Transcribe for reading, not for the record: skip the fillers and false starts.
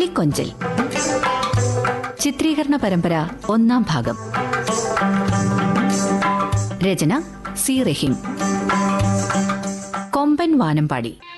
കിളിക്കൊഞ്ചൽ. ചിത്രീകരണ പരമ്പര 1-ാം ഭാഗം. രചന സി റഹീം. കൊമ്പൻ വാനമ്പാടി.